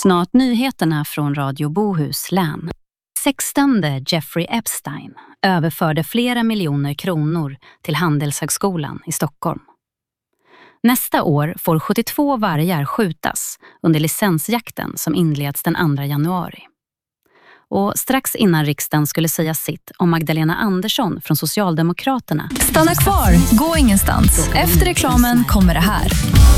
Snart nyheterna från Radio Bohuslän. 16:e Jeffrey Epstein överförde flera miljoner kronor till Handelshögskolan i Stockholm. Nästa år får 72 vargar skjutas under licensjakten som inleds den 2 januari. Och strax innan riksdagen skulle säga sitt om Magdalena Andersson från Socialdemokraterna. Stanna kvar, gå ingenstans. Efter reklamen kommer det här.